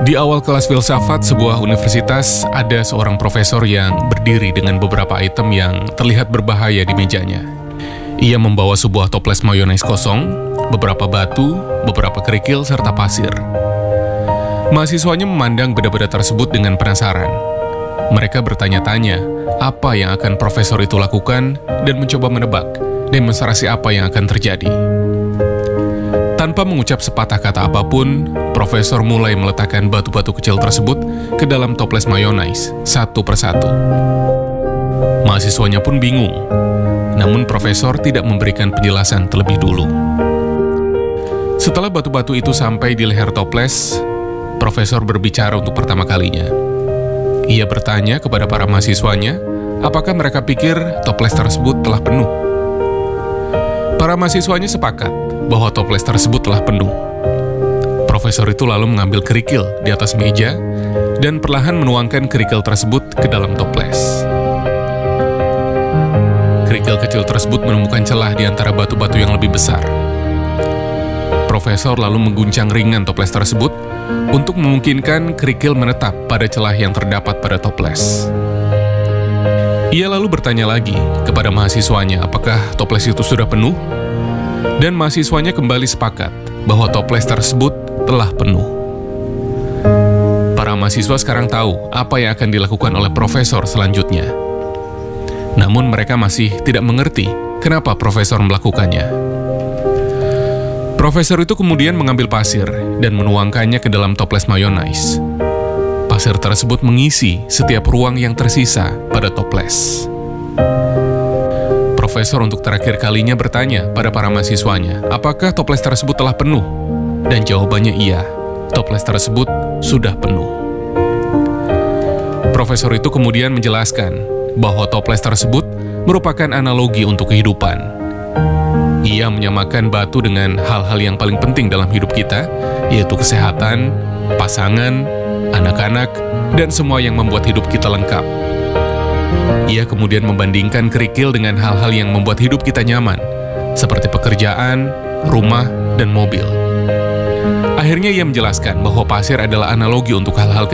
Di awal kelas filsafat sebuah universitas, ada seorang profesor yang berdiri dengan beberapa item yang terlihat berbahaya di mejanya. Ia membawa sebuah toples mayones kosong, beberapa batu, beberapa kerikil, serta pasir. Mahasiswanya memandang benda-benda tersebut dengan penasaran. Mereka bertanya-tanya apa yang akan profesor itu lakukan dan mencoba menebak demonstrasi apa yang akan terjadi. Tanpa mengucap sepatah kata apapun, profesor mulai meletakkan batu-batu kecil tersebut ke dalam toples mayones satu persatu. Mahasiswanya pun bingung, namun profesor tidak memberikan penjelasan terlebih dulu. Setelah batu-batu itu sampai di leher toples, profesor berbicara untuk pertama kalinya. Ia bertanya kepada para mahasiswanya, apakah mereka pikir toples tersebut telah penuh. Para mahasiswanya sepakat bahwa toples tersebut telah penuh. Profesor itu lalu mengambil kerikil di atas meja dan perlahan menuangkan kerikil tersebut ke dalam toples. Kerikil kecil tersebut menemukan celah di antara batu-batu yang lebih besar. Profesor lalu mengguncang ringan toples tersebut untuk memungkinkan kerikil menetap pada celah yang terdapat pada toples. Ia lalu bertanya lagi kepada mahasiswanya apakah toples itu sudah penuh, dan mahasiswanya kembali sepakat bahwa toples tersebut telah penuh. Para mahasiswa sekarang tahu apa yang akan dilakukan oleh profesor selanjutnya. Namun mereka masih tidak mengerti kenapa profesor melakukannya. Profesor itu kemudian mengambil pasir dan menuangkannya ke dalam toples mayones. Pasir tersebut mengisi setiap ruang yang tersisa pada toples. Profesor untuk terakhir kalinya bertanya pada para mahasiswanya, apakah toples tersebut telah penuh? Dan jawabannya iya, toples tersebut sudah penuh. Profesor itu kemudian menjelaskan bahwa toples tersebut merupakan analogi untuk kehidupan. Ia menyamakan batu dengan hal-hal yang paling penting dalam hidup kita, yaitu kesehatan, pasangan, anak-anak, dan semua yang membuat hidup kita lengkap. Ia kemudian membandingkan kerikil dengan hal-hal yang membuat hidup kita nyaman, seperti pekerjaan, rumah, dan mobil. Akhirnya ia menjelaskan bahwa pasir adalah analogi untuk hal-hal